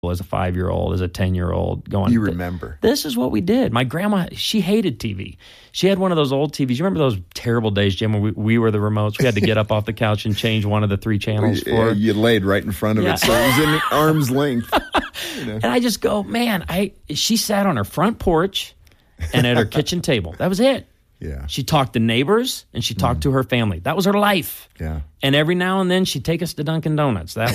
as a 5-year-old, as a 10-year-old, going, You remember. This is what we did. My grandma, she hated TV. She had one of those old TVs. You remember those terrible days, Jim, when we were the remotes? We had to get up off the couch and change one of the 3 channels for her. You laid right in front of it, so it was in arm's length. And I just go, man, she sat on her front porch and at her kitchen table. That was it. Yeah. She talked to neighbors and she talked to her family. That was her life. Yeah. And every now and then she'd take us to Dunkin' Donuts. That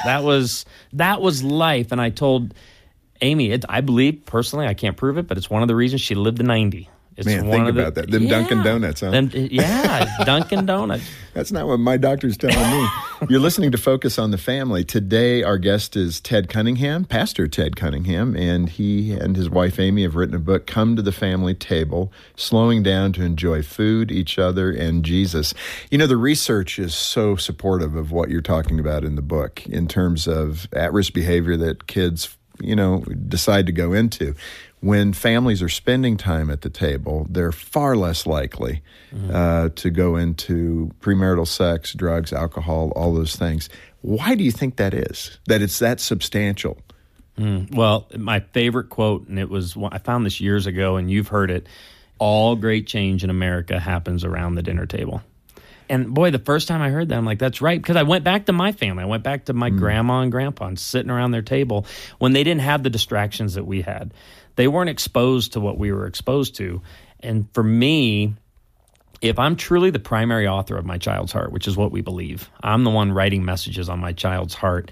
was life. And I told Amy, I believe personally, I can't prove it, but it's one of the reasons she lived to 90. It's Man, think about that. Them Dunkin' Donuts, huh? Dunkin' Donuts. That's not what my doctor's telling me. You're listening to Focus on the Family. Today, our guest is Ted Cunningham, Pastor Ted Cunningham, and he and his wife Amy have written a book, Come to the Family Table, Slowing Down to Enjoy Food, Each Other, and Jesus. You know, the research is so supportive of what you're talking about in the book in terms of at-risk behavior that kids, decide to go into. When families are spending time at the table, they're far less likely to go into premarital sex, drugs, alcohol, all those things. Why do you think that is, that it's that substantial? Well, my favorite quote, and I found this years ago, and you've heard it, all great change in America happens around the dinner table. And boy, the first time I heard that, I'm like, that's right. Because I went back to my family. I went back to my grandma and grandpa and sitting around their table when they didn't have the distractions that we had. They weren't exposed to what we were exposed to. And for me, if I'm truly the primary author of my child's heart, which is what we believe, I'm the one writing messages on my child's heart,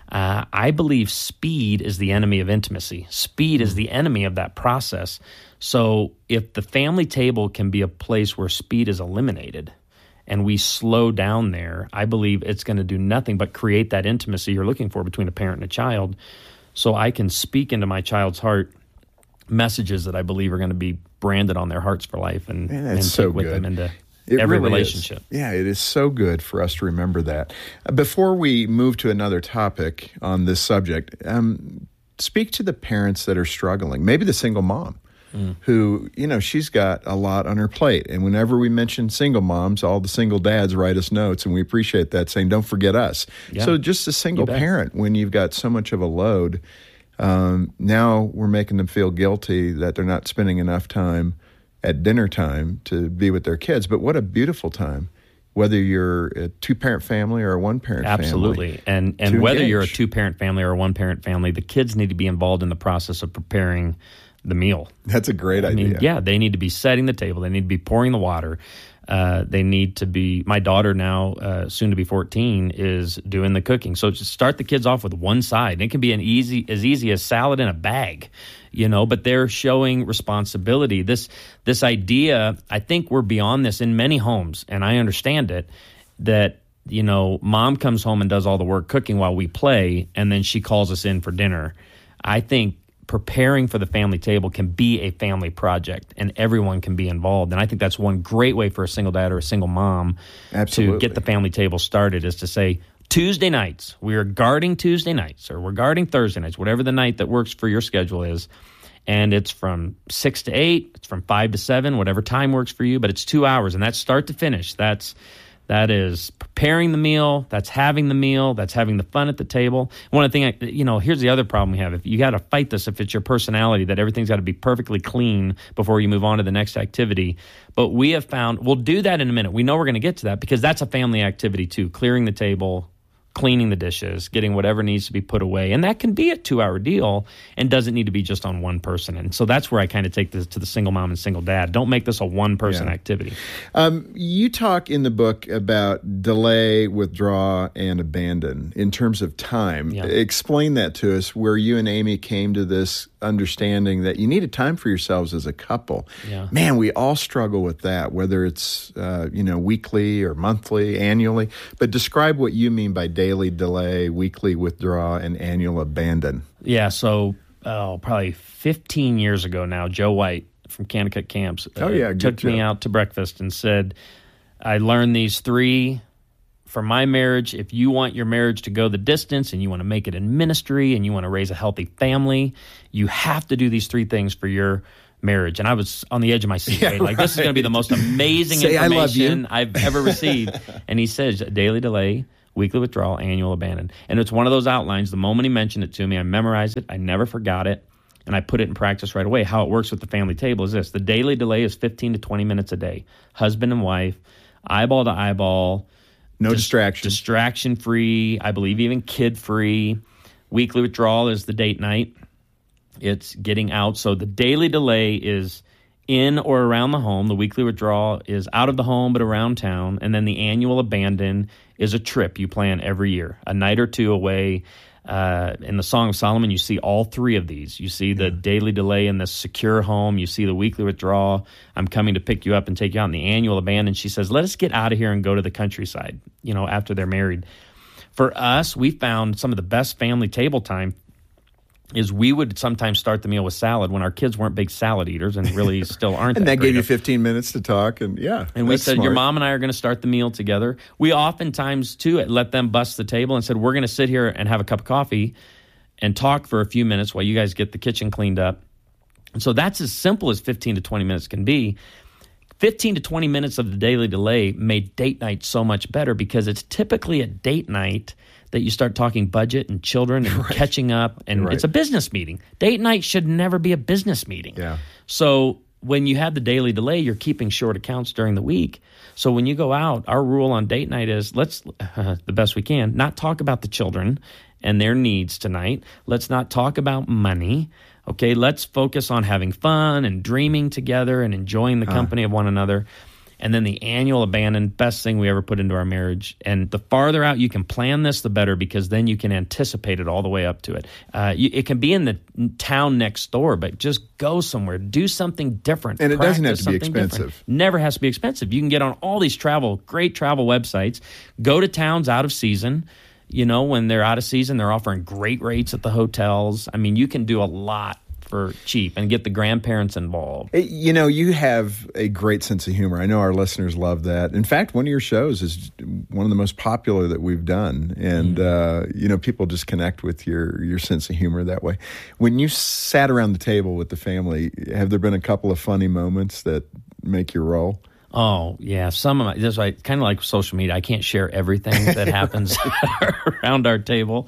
I believe speed is the enemy of intimacy. Speed is the enemy of that process. So if the family table can be a place where speed is eliminated and we slow down there, I believe it's going to do nothing but create that intimacy you're looking for between a parent and a child. So I can speak into my child's heart messages that I believe are going to be branded on their hearts for life and so take with good. them into It every really relationship. Is. Yeah, it is so good for us to remember that. Before we move to another topic on this subject, speak to the parents that are struggling, maybe the single mom who, she's got a lot on her plate. And whenever we mention single moms, all the single dads write us notes, and we appreciate that, saying, don't forget us. Yeah. So just a single parent, when you've got so much of a load, now we're making them feel guilty that they're not spending enough time at dinner time to be with their kids. But what a beautiful time, whether you're a two-parent family or a one-parent family. Absolutely. And whether you're a two-parent family or a one-parent family, the kids need to be involved in the process of preparing the meal. That's a great idea. They need to be setting the table. They need to be pouring the water. They need to be, my daughter now, soon to be 14, is doing the cooking. So just start the kids off with one side. It can be as easy as salad in a bag, but they're showing responsibility. This idea, I think we're beyond this in many homes, and I understand it, that, mom comes home and does all the work cooking while we play, and then she calls us in for dinner. I think preparing for the family table can be a family project, and everyone can be involved. And I think that's one great way for a single dad or a single mom to get the family table started, is to say, Tuesday nights, we are guarding Tuesday nights, or we're guarding Thursday nights, whatever the night that works for your schedule is. And it's from 6 to 8, it's from 5 to 7, whatever time works for you, but it's 2 hours, and that's start to finish. That is preparing the meal, that's having the meal, that's having the fun at the table. One thing, here's the other problem we have. If you got to fight this, if it's your personality, that everything's got to be perfectly clean before you move on to the next activity. But we have found, we'll do that in a minute. We know we're going to get to that because that's a family activity too, clearing the table, cleaning the dishes, getting whatever needs to be put away. And that can be a 2-hour deal and doesn't need to be just on one person. And so that's where I kind of take this to the single mom and single dad. Don't make this a one-person activity. You talk in the book about delay, withdraw, and abandon in terms of time. Yeah. Explain that to us, where you and Amy came to this understanding that you needed time for yourselves as a couple. Yeah. Man, we all struggle with that, whether it's weekly or monthly, annually. But describe what you mean by daily delay, weekly withdraw, and annual abandon. Yeah, so probably 15 years ago now, Joe White from Kanakuk Camps took me out to breakfast and said, I learned these 3 for my marriage. If you want your marriage to go the distance and you want to make it in ministry and you want to raise a healthy family, you have to do these 3 things for your marriage. And I was on the edge of my seat. Yeah, right? This is going to be the most amazing information I've ever received. And he says, daily delay, weekly withdrawal, annual abandon. And it's one of those outlines. The moment he mentioned it to me, I memorized it. I never forgot it. And I put it in practice right away. How it works with the family table is this. The daily delay is 15 to 20 minutes a day. Husband and wife, eyeball to eyeball. No distraction. Distraction-free. I believe even kid-free. Weekly withdrawal is the date night. It's getting out. So the daily delay is in or around the home. The weekly withdrawal is out of the home but around town. And then the annual abandon is a trip you plan every year, a night or two away. In the Song of Solomon, you see all three of these. You see the daily delay in the secure home. You see the weekly withdrawal. I'm coming to pick you up and take you out. In the annual abandon, she says, let us get out of here and go to the countryside, after they're married. For us, we found some of the best family table time is we would sometimes start the meal with salad when our kids weren't big salad eaters and really still aren't. And that gave you 15 minutes to talk. And we said, smart. Your mom and I are going to start the meal together. We oftentimes, too, let them bust the table and said, we're going to sit here and have a cup of coffee and talk for a few minutes while you guys get the kitchen cleaned up. And so that's as simple as 15 to 20 minutes can be. 15 to 20 minutes of the daily delay made date night so much better because it's typically a date night that you start talking budget and children and catching up, and it's a business meeting. Date night should never be a business meeting. Yeah. So when you have the daily delay, you're keeping short accounts during the week. So when you go out, our rule on date night is let's, the best we can, not talk about the children and their needs tonight. Let's not talk about money. Okay, let's focus on having fun and dreaming together and enjoying the company of one another. And then the annual abandon, best thing we ever put into our marriage. And the farther out you can plan this, the better, because then you can anticipate it all the way up to it. It can be in the town next door, but just go somewhere. Do something different. And it doesn't have Practice to be something expensive. different. Never has to be expensive. You can get on all these great travel websites. Go to towns out of season. When they're out of season, they're offering great rates at the hotels. I mean, you can do a lot for cheap and get the grandparents involved. You have a great sense of humor. I know our listeners love that. In fact, one of your shows is one of the most popular that we've done. And, people just connect with your sense of humor that way. When you sat around the table with the family, have there been a couple of funny moments that make you roll? Oh, yeah. Some of that's kind of like social media. I can't share everything that happens around our table.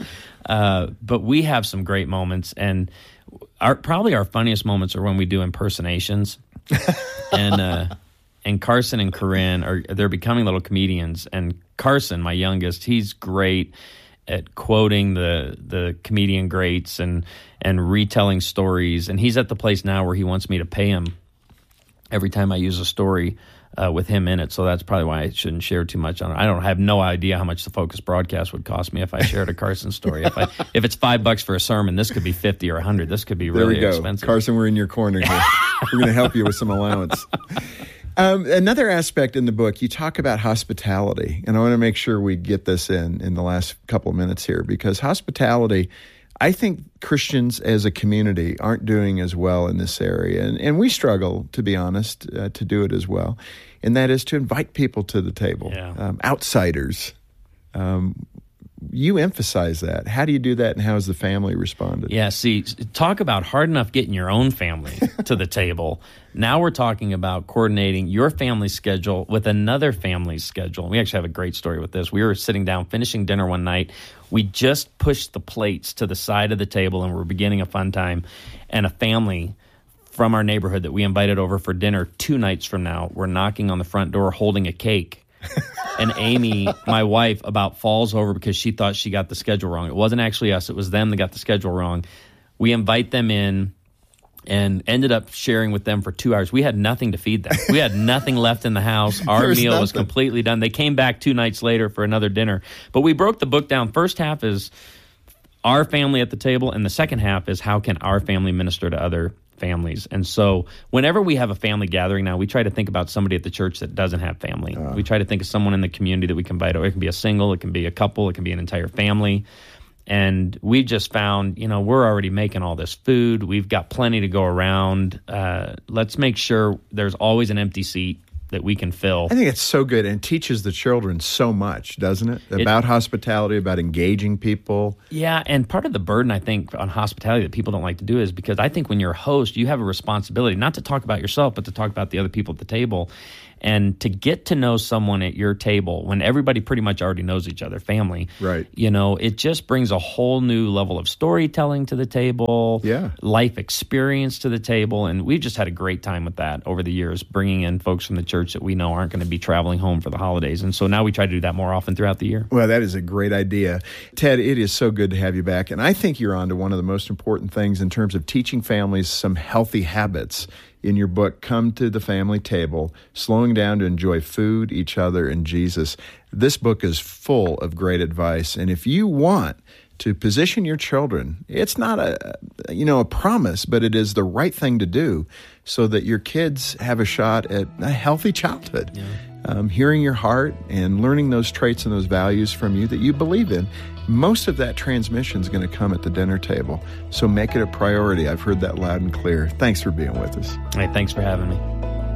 But we have some great moments. And probably our funniest moments are when we do impersonations. And Carson and Corinne they're becoming little comedians. And Carson, my youngest, he's great at quoting the comedian greats and retelling stories. And he's at the place now where he wants me to pay him every time I use a story with him in it. So that's probably why I shouldn't share too much on it. I have no idea how much the Focus broadcast would cost me if I shared a Carson story. If it's $5 for a sermon, this could be 50 or 100. This could be really expensive. Carson, we're in your corner here. We're going to help you with some allowance. Another aspect in the book, you talk about hospitality, and I want to make sure we get this in the last couple of minutes here, because hospitality, I think Christians as a community aren't doing as well in this area, and we struggle, to be honest, to do it as well, and that is to invite people to the table, outsiders. You emphasize that. How do you do that, and how has the family responded? Yeah, see, talk about hard enough getting your own family to the table. Now we're talking about coordinating your family's schedule with another family's schedule. We actually have a great story with this. We were sitting down, finishing dinner one night. We just pushed the plates to the side of the table, and we're beginning a fun time. And a family from our neighborhood that we invited over for dinner 2 nights from now were knocking on the front door holding a cake. And Amy, my wife, about falls over because she thought she got the schedule wrong. It wasn't actually us. It was them that got the schedule wrong. We invite them in and ended up sharing with them for 2 hours. We had nothing to feed them. We had nothing left in the house. Our meal was completely done. They came back 2 nights later for another dinner. But we broke the book down. First half is our family at the table, and the second half is how can our family minister to other families. And so whenever we have a family gathering now, we try to think about somebody at the church that doesn't have family. We try to think of someone in the community that we can invite over. It can be a single, it can be a couple, it can be an entire family. And we just found, we're already making all this food. We've got plenty to go around. Let's make sure there's always an empty seat that we can fill. I think it's so good and teaches the children so much, doesn't it? About hospitality, about engaging people. Yeah, and part of the burden, I think, on hospitality that people don't like to do is because I think when you're a host, you have a responsibility not to talk about yourself, but to talk about the other people at the table. And to get to know someone at your table when everybody pretty much already knows each other, family, right? It just brings a whole new level of storytelling to the table, life experience to the table. And we've just had a great time with that over the years, bringing in folks from the church that we know aren't going to be traveling home for the holidays. And so now we try to do that more often throughout the year. Well, that is a great idea. Ted, it is so good to have you back. And I think you're on to one of the most important things in terms of teaching families some healthy habits. In your book, Come to the Family Table, Slowing Down to Enjoy Food, Each Other, and Jesus. This book is full of great advice. And if you want to position your children, it's not a promise, but it is the right thing to do so that your kids have a shot at a healthy childhood. Hearing your heart and learning those traits and those values from you that you believe in. Most of that transmission is going to come at the dinner table. So make it a priority. I've heard that loud and clear. Thanks for being with us. Hey, thanks for having me.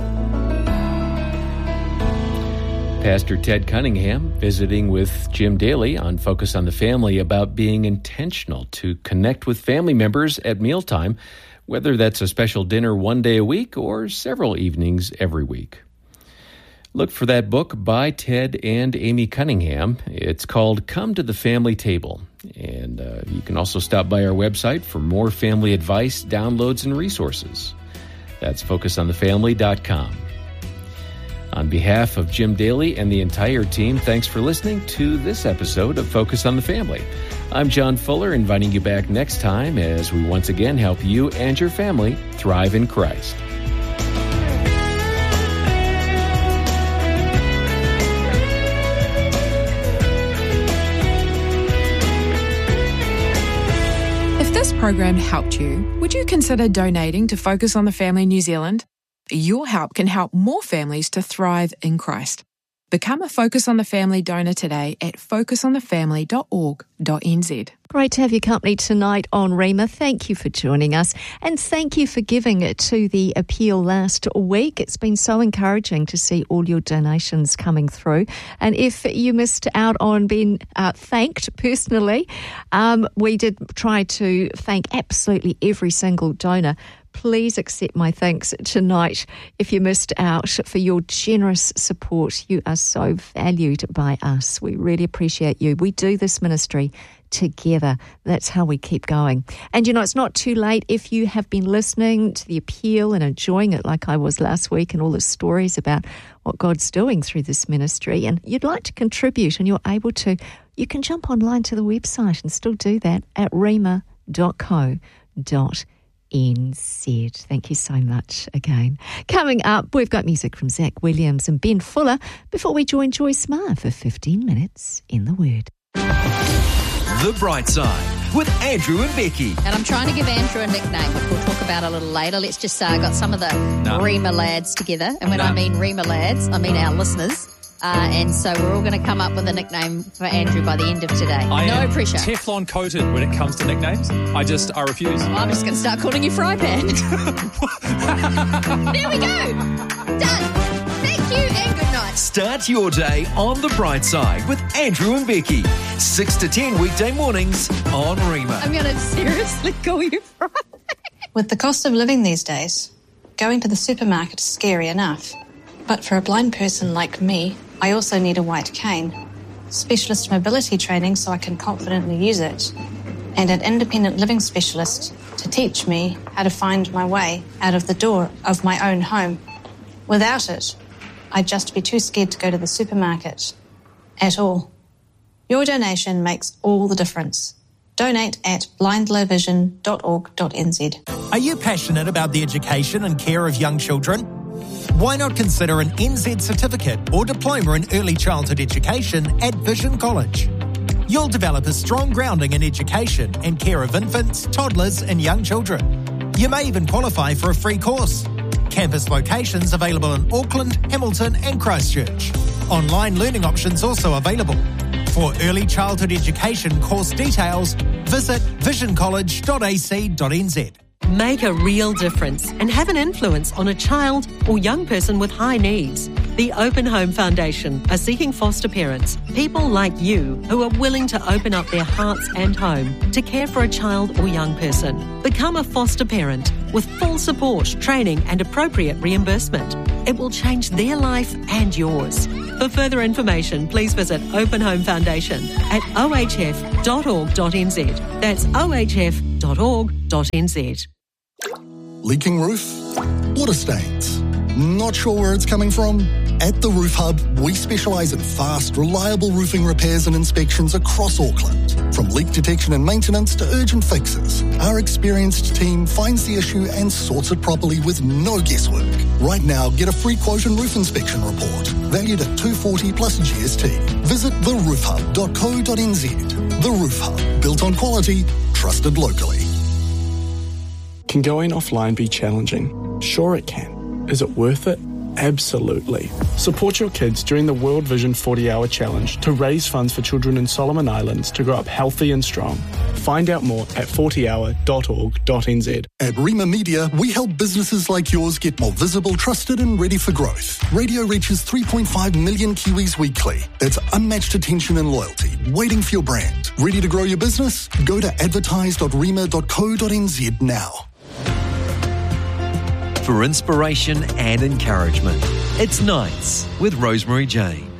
Pastor Ted Cunningham visiting with Jim Daly on Focus on the Family about being intentional to connect with family members at mealtime, whether that's a special dinner one day a week or several evenings every week. Look for that book by Ted and Amy Cunningham. It's called Come to the Family Table. And you can also stop by our website for more family advice, downloads, and resources. That's focusonthefamily.com. On behalf of Jim Daly and the entire team, thanks for listening to this episode of Focus on the Family. I'm John Fuller, inviting you back next time as we once again help you and your family thrive in Christ. If this program helped you, would you consider donating to Focus on the Family New Zealand? Your help can help more families to thrive in Christ. Become a Focus on the Family donor today at focusonthefamily.org.nz. Great to have your company tonight on Rhema. Thank you for joining us, and thank you for giving to the appeal last week. It's been so encouraging to see all your donations coming through. And if you missed out on being thanked personally, we did try to thank absolutely every single donor. Please accept my thanks tonight if you missed out for your generous support. You are so valued by us. We really appreciate you. We do this ministry together. That's how we keep going. And it's not too late if you have been listening to the appeal and enjoying it like I was last week and all the stories about what God's doing through this ministry, and you'd like to contribute and you're able to, you can jump online to the website and still do that at rhema.co.nz. Thank you so much again. Coming up, we've got music from Zach Williams and Ben Fuller before we join Joyce Meyer for 15 minutes in the Word. The Bright Side with Andrew and Becky. And I'm trying to give Andrew a nickname, which we'll talk about a little later. Let's just say I got some of the Rhema lads together. And when I mean Rhema lads, I mean our listeners. And so we're all going to come up with a nickname for Andrew by the end of today. No pressure. Teflon coated when it comes to nicknames. I refuse. Well, I'm just going to start calling you Fry Pan. There we go. Done. Thank you and good night. Start your day on The Bright Side with Andrew and Becky. 6 to 10 weekday mornings on Rhema. I'm going to seriously call you Fry Pan. With the cost of living these days, going to the supermarket is scary enough. But for a blind person like me, I also need a white cane, specialist mobility training so I can confidently use it, and an independent living specialist to teach me how to find my way out of the door of my own home. Without it, I'd just be too scared to go to the supermarket at all. Your donation makes all the difference. Donate at blindlowvision.org.nz. Are you passionate about the education and care of young children? Why not consider an NZ certificate or diploma in early childhood education at Vision College? You'll develop a strong grounding in education and care of infants, toddlers and young children. You may even qualify for a free course. Campus locations available in Auckland, Hamilton and Christchurch. Online learning options also available. For early childhood education course details, visit visioncollege.ac.nz. Make a real difference and have an influence on a child or young person with high needs. The Open Home Foundation are seeking foster parents, people like you who are willing to open up their hearts and home to care for a child or young person. Become a foster parent with full support, training and appropriate reimbursement. It will change their life and yours. For further information, please visit Open Home Foundation at ohf.org.nz. That's ohf.org.nz. Leaking roof? Water stains? Not sure where it's coming from? At the Roof Hub, we specialise in fast, reliable roofing repairs and inspections across Auckland. From leak detection and maintenance to urgent fixes, our experienced team finds the issue and sorts it properly with no guesswork. Right now, get a free quote and roof inspection report, valued at $240 plus GST. Visit theroofhub.co.nz. The Roof Hub, built on quality, trusted locally. Can going offline be challenging? Sure it can. Is it worth it? Absolutely. Support your kids during the World Vision 40-Hour Challenge to raise funds for children in Solomon Islands to grow up healthy and strong. Find out more at 40hour.org.nz. At Rima Media, we help businesses like yours get more visible, trusted and ready for growth. Radio reaches 3.5 million Kiwis weekly. That's unmatched attention and loyalty, waiting for your brand. Ready to grow your business? Go to advertise.rima.co.nz now. For inspiration and encouragement, it's Nights with Rosemary Jane.